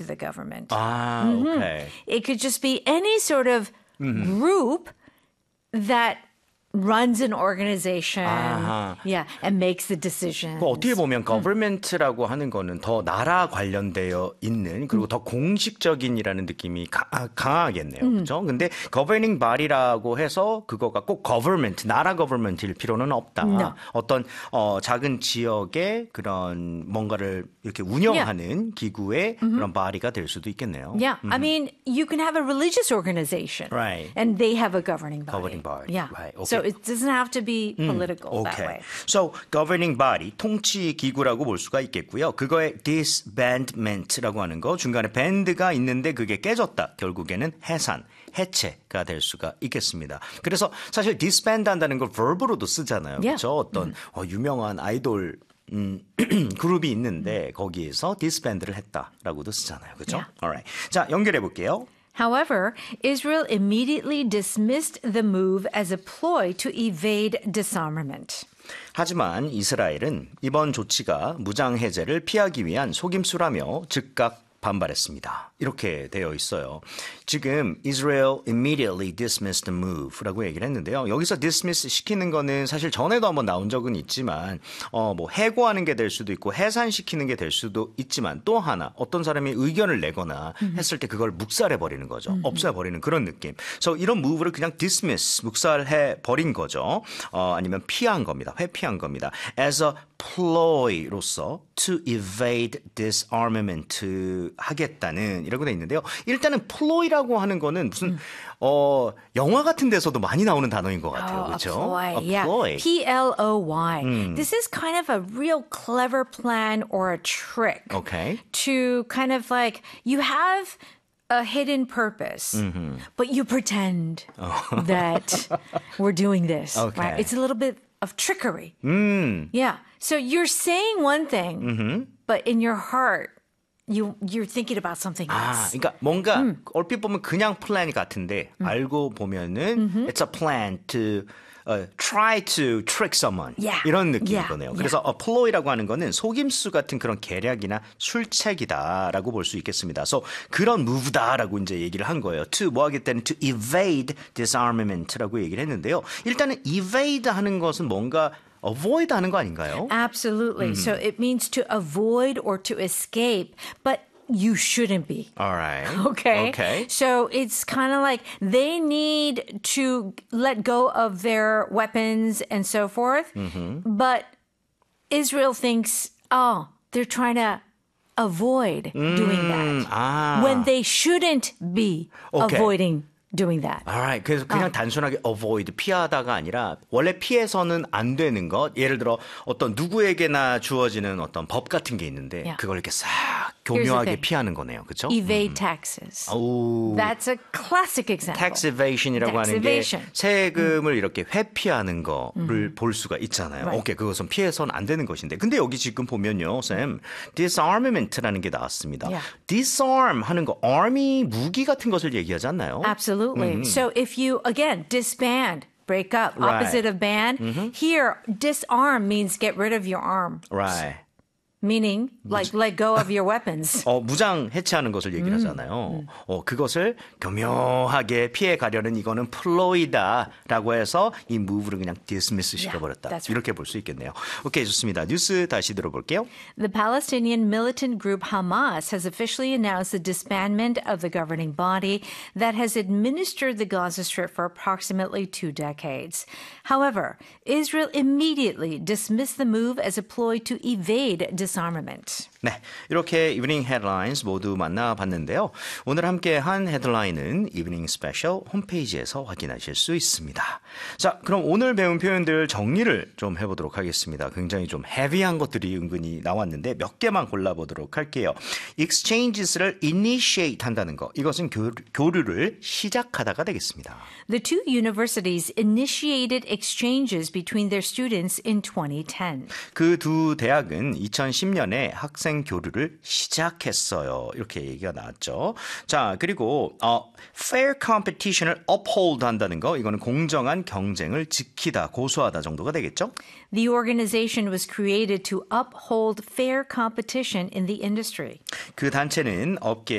the government. Ah, okay. It could just be any sort of group that runs an organization, and makes the decisions. 어떻게 보면 government라고 하는 거는 더 나라 관련되어 있는 그리고 더 공식적인이라는 느낌이 강하겠네요. 그렇죠? 근데 governing body라고 해서 그거가 꼭 government, 나라 government일 필요는 없다. No. 어떤 작은 지역의 그런 뭔가를 이렇게 운영하는 기구의 그런 body가 될 수도 있겠네요. Yeah, I mean, you can have a religious organization, Right. and they have a governing body. Governing body, Yeah, right, okay. so it doesn't have to be political that way. So, governing body, 통치 기구라고 볼 수가 있겠고요. 그거의 disbandment라고 하는 거, 중간에 band가 있는데 그게 깨졌다. 결국에는 해산, 해체가 될 수가 있겠습니다. 그래서 사실 disband 한다는 걸 verb로도 쓰잖아요. Yeah. 그렇죠? 어떤 유명한 아이돌 그룹이 있는데 거기에서 disband를 했다라고도 쓰잖아요. 그렇죠? Yeah. Alright. 자, 연결해 볼게요. However, Israel immediately dismissed the move as a ploy to evade disarmament. 하지만 이스라엘은 이번 조치가 무장 해제를 피하기 위한 속임수라며 즉각 반발했습니다. 이렇게 되어 있어요. 지금 Israel immediately dismissed the move라고 얘기를 했는데요. 여기서 dismiss 시키는 거는 사실 전에도 한번 나온 적은 있지만 뭐 해고하는 게 될 수도 있고 해산시키는 게 될 수도 있지만 또 하나 어떤 사람이 의견을 내거나 했을 때 그걸 묵살해 버리는 거죠. 없애 버리는 그런 느낌. 그래서 이런 move를 그냥 dismiss, 묵살해 버린 거죠. 아니면 피한 겁니다. 회피한 겁니다. As a ploy로서 to evade disarmament 하겠다는 이라고 돼 있는데요. 일단은 ploy라고 하는 거는 무슨 영화 같은 데서도 많이 나오는 단어인 것 같아요. 그렇죠? A ploy, A ploy. yeah. P-L-O-Y. This is kind of a real clever plan or a trick Okay. to kind of like, you have a hidden purpose, but you pretend that we're doing this. Okay. Right? It's a little bit of trickery. Yeah. So you're saying one thing, but in your heart, you're thinking about something else. 그러니까 뭔가 얼핏 보면 그냥 플랜 같은데 알고 보면은 it's a plan to try to trick someone. Yeah. 이런 느낌인 Yeah. 거네요. 그래서 a ploy라고 하는 거는 속임수 같은 그런 계략이나 술책이다라고 볼 수 있겠습니다. So 그런 move다라고 이제 얘기를 한 거예요. To 뭐 하겠다는 to evade disarmament라고 얘기를 했는데요. 일단은 evade 하는 것은 뭔가 avoid 하는 거 아닌가요? Absolutely. So it means to avoid or to escape, but you shouldn't be. All right. Okay. Okay. So it's kind of like they need to let go of their weapons and so forth. But Israel thinks, they're trying to avoid doing that when they shouldn't be avoiding doing that. Alright. 그래서 그냥 단순하게 avoid, 피하다가 아니라 원래 피해서는 안 되는 것. 예를 들어 어떤 누구에게나 주어지는 어떤 법 같은 게 있는데 Yeah. 그걸 이렇게 싹 Here's the 교묘하게 thing. 피하는 거네요. 그렇죠? Evade taxes. 오. That's a classic example. tax evasion이라고 Tax 하는 게 evasion. 세금을 이렇게 회피하는 거를 볼 수가 있잖아요. Right. 오케이, 그것은 피해서는 안 되는 것인데. 근데 여기 지금 보면요, 쌤, disarmament라는 게 나왔습니다. Yeah. disarm 하는 거, army 무기 같은 것을 얘기하지 않나요? Absolutely. So if you, again, disband, break up, Right. opposite of band, here, disarm means get rid of your arm. Right. Meaning, like, let go of your weapons. 무장 해체하는 것을 얘기를 하잖아요. 그것을 교묘하게 피해 가려는 이거는 플로이다라고 해서 이 무브를 그냥 dismiss 시켜버렸다. that's right. 이렇게 볼 수 있겠네요. 오케이, 좋습니다. 뉴스 다시 들어볼게요. The Palestinian militant group Hamas has officially announced the disbandment of the governing body that has administered the Gaza Strip for approximately 2 decades. However, Israel immediately dismissed the move as a ploy to evade disarmament. 네, 이렇게 이브닝 헤드라인스 모두 만나봤는데요. 오늘 함께 한 헤드라인은 이브닝 스페셜 홈페이지에서 확인하실 수 있습니다. 자, 그럼 오늘 배운 표현들 정리를 좀 해보도록 하겠습니다. 굉장히 좀 헤비한 것들이 은근히 나왔는데 몇 개만 골라보도록 할게요. exchanges를 initiate 한다는 거, 이것은 교류를 시작하다가 되겠습니다. The two universities initiated exchanges between their students in 2010. 그 두 대학은 2010년에 학생 교류를 시작했어요. 이렇게 얘기가 나왔죠. 자, 그리고 fair competition을 uphold 한다는 거, 이거는 공정한 경쟁을 지키다, 고수하다 정도가 되겠죠. The organization was created to uphold fair competition in the industry. 그 단체는 업계